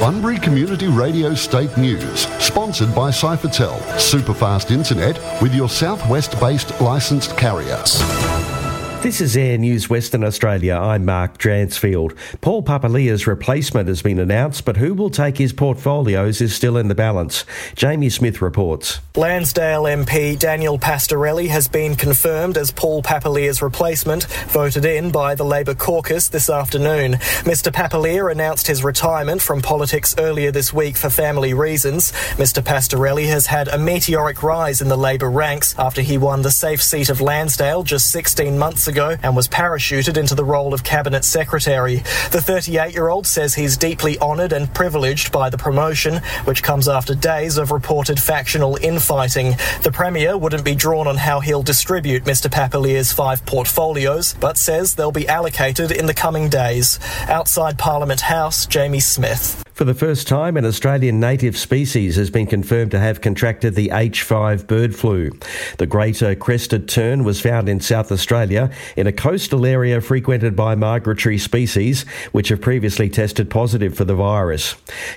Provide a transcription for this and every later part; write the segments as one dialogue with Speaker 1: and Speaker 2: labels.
Speaker 1: Bunbury Community Radio State News, sponsored by Cyphertel, superfast internet with your southwest-based licensed carrier.
Speaker 2: This is Air News Western Australia. I'm Mark Dransfield. Paul Papalia's replacement has been announced, but who will take his portfolios is still in the balance. Jamie Smith reports.
Speaker 3: Lansdale MP Daniel Pastorelli has been confirmed as Paul Papalia's replacement, voted in by the Labor caucus this afternoon. Mr Papalia announced his retirement from politics earlier this week for family reasons. Mr Pastorelli has had a meteoric rise in the Labor ranks after he won the safe seat of Lansdale just 16 months ago and was parachuted into the role of Cabinet Secretary. The 38-year-old says he's deeply honoured and privileged by the promotion, which comes after days of reported factional infighting. The Premier wouldn't be drawn on how he'll distribute Mr Papalia's 5 portfolios, but says they'll be allocated in the coming days. Outside Parliament House, Jamie Smith.
Speaker 2: For the first time, an Australian native species has been confirmed to have contracted the H5 bird flu. The greater crested tern was found in South Australia in a coastal area frequented by migratory species which have previously tested positive for the virus.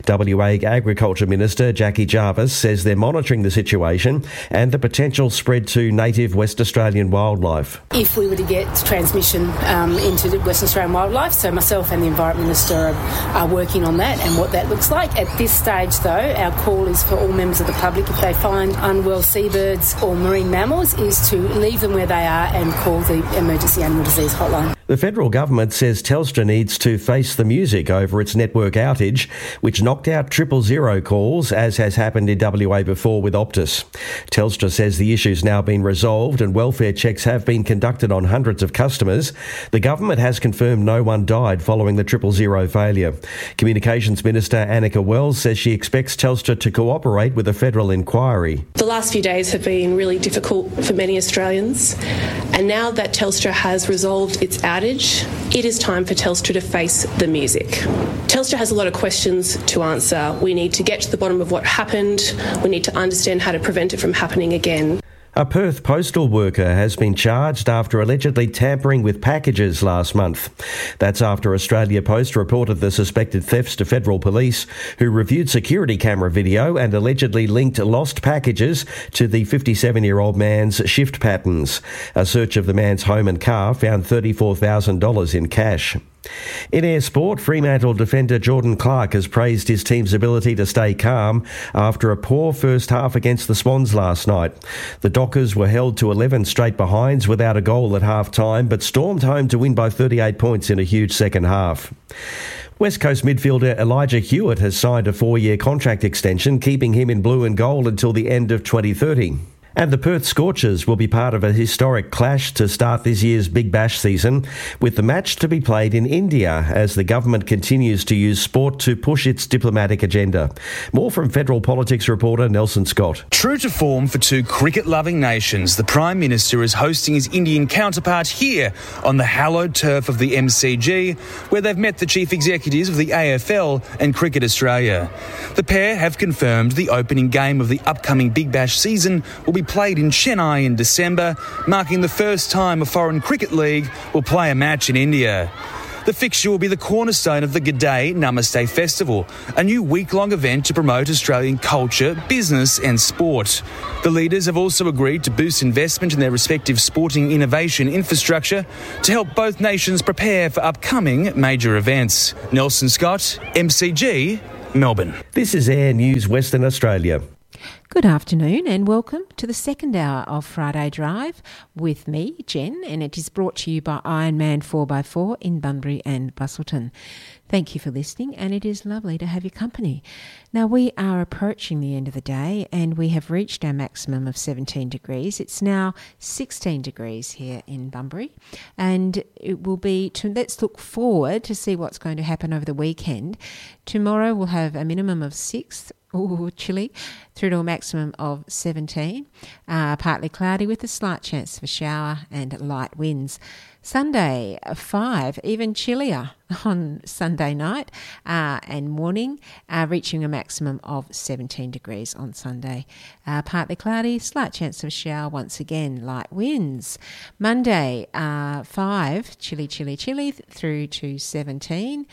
Speaker 2: WA Agriculture Minister Jackie Jarvis says they're monitoring the situation and the potential spread to native West Australian wildlife.
Speaker 4: If we were to get transmission into West Australian wildlife, so myself and the Environment Minister are working on that and what that looks like. At this stage, though, our call is for all members of the public, if they find unwell seabirds or marine mammals, is to leave them where they are and call the Emergency Animal Disease Hotline.
Speaker 2: The federal government says Telstra needs to face the music over its network outage, which knocked out 000 calls, as has happened in WA before with Optus. Telstra says the issue's now been resolved and welfare checks have been conducted on hundreds of customers. The government has confirmed no one died following the 000 failure. Communications Minister Annika Wells says she expects Telstra to cooperate with a federal inquiry.
Speaker 5: The last few days have been really difficult for many Australians, and now that Telstra has resolved its outage, it is time for Telstra to face the music. Telstra has a lot of questions to answer. We need to get to the bottom of what happened. We need to understand how to prevent it from happening again.
Speaker 2: A Perth postal worker has been charged after allegedly tampering with packages last month. That's after Australia Post reported the suspected thefts to federal police, who reviewed security camera video and allegedly linked lost packages to the 57-year-old man's shift patterns. A search of the man's home and car found $34,000 in cash. In air sport, Fremantle defender Jordan Clark has praised his team's ability to stay calm after a poor first half against the Swans last night. The Dockers were held to 11 straight behinds without a goal at half-time, but stormed home to win by 38 points in a huge second half. West Coast midfielder Elijah Hewitt has signed a 4-year contract extension, keeping him in blue and gold until the end of 2030. And the Perth Scorchers will be part of a historic clash to start this year's Big Bash season, with the match to be played in India as the government continues to use sport to push its diplomatic agenda. More from Federal Politics reporter Nelson Scott.
Speaker 6: True to form for two cricket-loving nations, the Prime Minister is hosting his Indian counterpart here on the hallowed turf of the MCG, where they've met the chief executives of the AFL and Cricket Australia. The pair have confirmed the opening game of the upcoming Big Bash season will be played in Chennai in December, marking the first time a foreign cricket league will play a match in India. The fixture will be the cornerstone of the G'day Namaste Festival, a new week-long event to promote Australian culture, business and sport. The leaders have also agreed to boost investment in their respective sporting innovation infrastructure to help both nations prepare for upcoming major events. Nelson Scott, MCG, Melbourne.
Speaker 2: This is Air News Western Australia.
Speaker 7: Good afternoon and welcome to the second hour of Friday Drive with me, Jen, and it is brought to you by Ironman 4x4 in Bunbury and Busselton. Thank you for listening, and it is lovely to have your company. Now, we are approaching the end of the day and we have reached our maximum of 17 degrees. It's now 16 degrees here in Bunbury, and it will be, let's look forward to see what's going to happen over the weekend. Tomorrow we'll have a minimum of 6, chilly, through to a maximum of 17. Partly cloudy with a slight chance of a shower and light winds. Sunday, 5, even chillier on Sunday night and morning, reaching a maximum of 17 degrees on Sunday. Partly cloudy, slight chance of a shower, once again, light winds. Monday, 5, chilly, through to 17.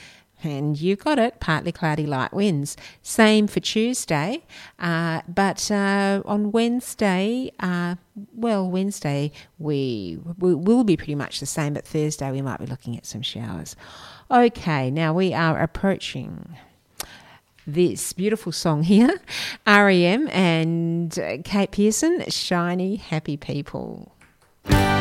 Speaker 7: And you got it, partly cloudy, light winds. Same for Tuesday, but on Wednesday, Wednesday we will be pretty much the same, but Thursday we might be looking at some showers. Okay, now we are approaching this beautiful song here, R.E.M. and Kate Pearson, Shiny Happy People.